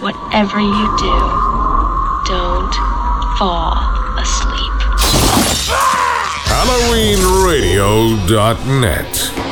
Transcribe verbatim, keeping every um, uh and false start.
whatever you do, don't fall asleep. Halloween Radio dot net